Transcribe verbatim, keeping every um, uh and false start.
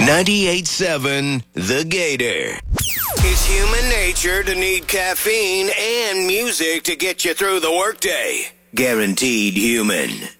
ninety-eight point seven The Gator. It's human nature to need caffeine and music to get you through the workday. Guaranteed human.